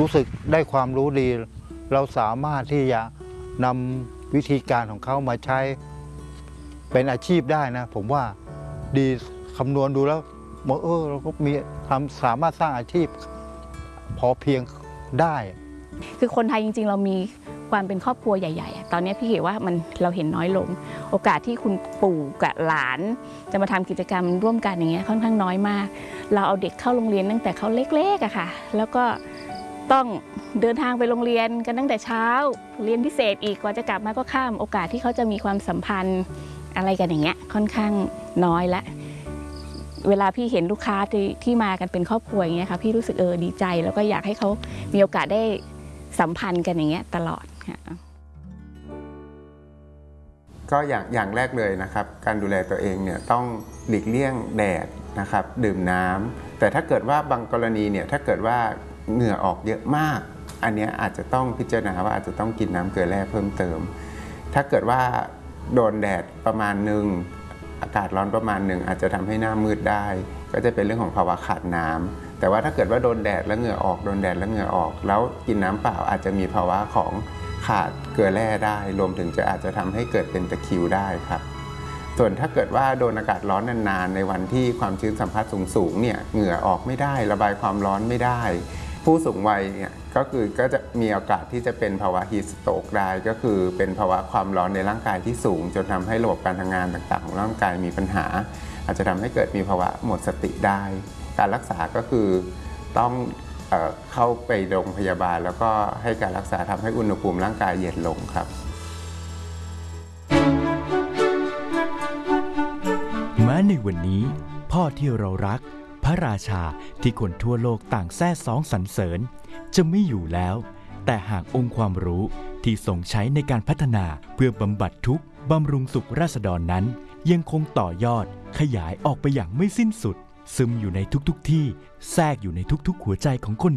รู้สึกได้ความรู้ดีเราสามารถที่จะนำวิธีการของเขามาใช้เป็นอาชีพได้นะผมว่าดีคำนวณดูแล้วเราก็มีสามารถสร้างอาชีพพอเพียงได้คือคนไทยจริงๆเรามีความเป็นครอบครัวใหญ่ๆตอนนี้พี่เห็นว่าเราเห็นน้อยลงโอกาสที่คุณปู่กับหลานจะมาทำกิจกรรมร่วมกันอย่างเงี้ยค่อนข้างน้อยมากเราเอาเด็กเข้าโรงเรียนตั้งแต่เขาเล็กๆอะค่ะแล้วก็ต้องเดินทางไปโรงเรียนกันตั้งแต่เช้าเรียนพิเศษอีกกว่าจะกลับมาก็ค่ำโอกาสที่เขาจะมีความสัมพันธ์อะไรกันอย่างเงี้ยค่อนข้างน้อยละเวลาพี่เห็นลูกค้าที่มากันเป็นครอบครัวอย่างเงี้ยค่ะพี่รู้สึกดีใจแล้วก็อยากให้เขามีโอกาสได้สัมพันธ์กันอย่างเงี้ยตลอดค่ะก็อย่างแรกเลยนะครับการดูแลตัวเองเนี่ยต้องหลีกเลี่ยงแดดนะครับดื่มน้ำแต่ถ้าเกิดว่าบางกรณีเนี่ยถ้าเกิดว่าเหงื่อออกเยอะมากอันนี้อาจจะต้องพิจารณาว่าอาจจะต้องกินน้ำเกลือแร่เพิ่มเติมถ้าเกิดว่าโดนแดดประมาณหนึ่งอากาศร้อนประมาณหนึ่งอาจจะทำให้หน้ามืดได้ก็จะเป็นเรื่องของภาวะขาดน้ำแต่ว่าถ้าเกิดว่าโดนแดดแล้วเหงื่อออกโดนแดดแล้วเหงื่อออกแล้วกินน้ำเปล่าอาจจะมีภาวะของขาดเกลือแร่ได้รวมถึงอาจจะทำให้เกิดเป็นตะคริวได้ครับส่วนถ้าเกิดว่าโดนอากาศร้อนนานๆในวันที่ความชื้นสัมผัสสูงเนี่ยเหงื่อออกไม่ได้ระบายความร้อนไม่ได้ผู้สูงวัยเนี่ยก็จะมีโอกาสที่จะเป็นภาวะฮีทสโตรกได้ก็คือเป็นภาวะความร้อนในร่างกายที่สูงจนทำให้ระบบการทำงานต่างๆของร่างกายมีปัญหาอาจจะทำให้เกิดมีภาวะหมดสติได้การรักษาก็คือต้องเข้าไปโรงพยาบาลแล้วก็ให้การรักษาทำให้อุณหภูมิร่างกายเย็นลงครับแม้ในวันนี้พ่อที่เรารักพระราชาที่คนทั่วโลกต่างแซ่ซ้องสรรเสริญจะไม่อยู่แล้วแต่หากองค์ความรู้ที่ทรงใช้ในการพัฒนาเพื่อบำบัดทุกข์บำรุงสุขราษฎรนั้นยังคงต่อยอดขยายออกไปอย่างไม่สิ้นสุดซึมอยู่ในทุกที่แทรกอยู่ในทุกๆหัวใจของคน